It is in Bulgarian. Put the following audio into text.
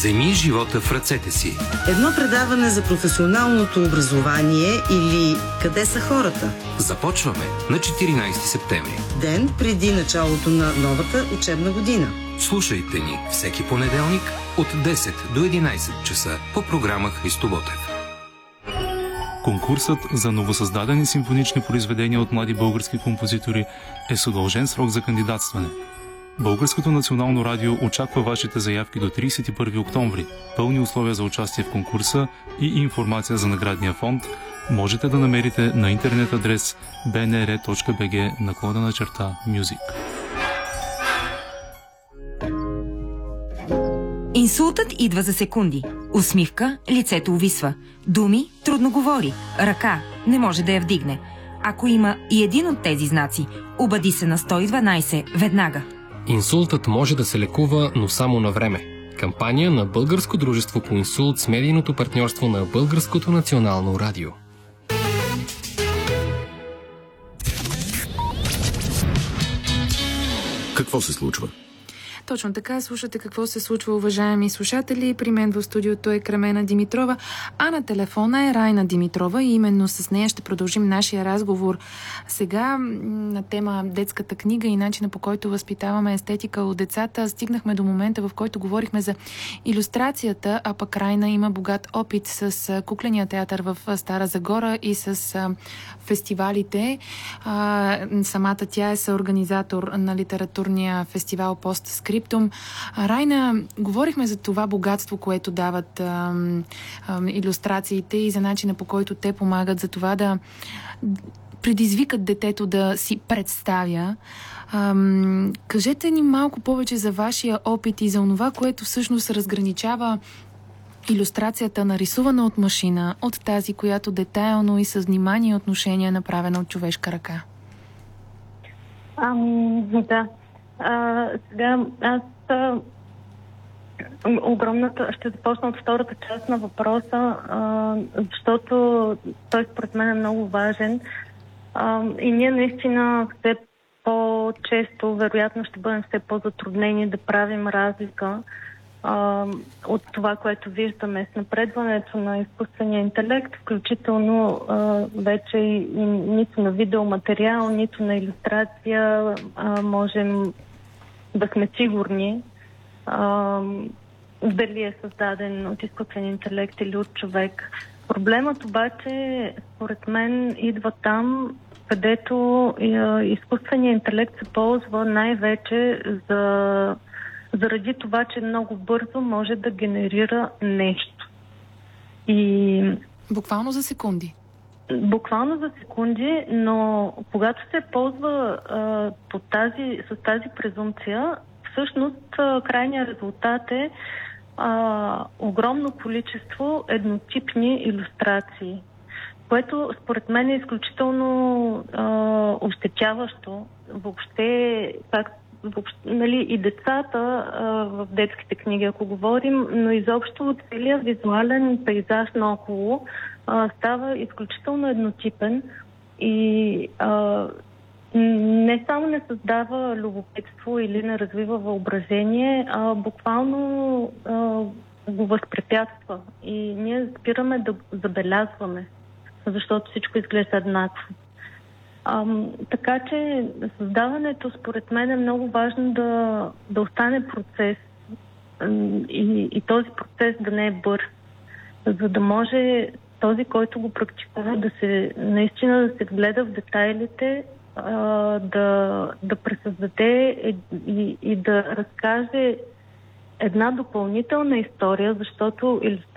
Вземи живота в ръцете си. Едно предаване за професионалното образование или Къде са хората? Започваме на 14 септември. Ден преди началото на новата учебна година. Слушайте ни всеки понеделник от 10 до 11 часа по програма Христо Ботев. Конкурсът за новосъздадени симфонични произведения от млади български композитори е с удължен срок за кандидатстване. Българското национално радио очаква вашите заявки до 31 октомври. Пълни условия за участие в конкурса и информация за наградния фонд можете да намерите на интернет адрес bnr.bg/music. Инсултът идва за секунди. Усмивка, лицето увисва. Думи, трудно говори. Ръка, не може да я вдигне. Ако има и един от тези знаци, обади се на 112 веднага. Инсултът може да се лекува, но само на време. Кампания на Българско дружество по инсулт с медийното партньорство на Българското национално радио. Какво се случва? Точно така, слушате какво се случва, уважаеми слушатели. При мен в студиото е Кремена Димитрова, а на телефона е Райна Димитрова и именно с нея ще продължим нашия разговор сега на тема детската книга и начина, по който възпитаваме естетика от децата. Стигнахме до момента, в който говорихме за илюстрацията, а пък Райна има богат опит с кукления театър в Стара Загора и с фестивалите. Самата тя е съорганизатор на литературния фестивал Постскриптум. Райна, говорихме за това богатство, което дават илюстрациите и за начина, по който те помагат за това да предизвикат детето да си представя. Кажете ни малко повече за вашия опит и за онова, което всъщност разграничава илюстрацията, нарисувана от машина, от тази, която детайлно и с внимание и отношение е направена от човешка ръка. Да. Сега аз ще започна от втората част на въпроса, защото той според мен е много важен и ние наистина все по-често, вероятно ще бъдем все по-затруднени да правим разлика от това, което виждаме с напредването на изкуствения интелект, включително вече и нито на видеоматериал, нито на илюстрация можем да сме сигурни дали е създаден от изкуствен интелект или от човек. Проблемът обаче, според мен, идва там, където изкуственият интелект се ползва най-вече заради това, че много бързо може да генерира нещо. И буквално за секунди. Буквално за секунди, но когато се ползва с тази презумпция, всъщност крайният резултат е огромно количество еднотипни илюстрации, което според мен е изключително ощетяващо въобще, и децата в детските книги, ако говорим, но изобщо целият визуален пейзаж наоколо става изключително еднотипен и не само не създава любопитство или не развива въображение, а буквално го възпрепятства. И ние спираме да забелязваме, защото всичко изглежда еднакво. Така че създаването, според мен, е много важно да остане процес и този процес да не е бърз, за да може този, който го практикува, наистина да се вгледа в детайлите, да пресъздаде и да разкаже една допълнителна история, защото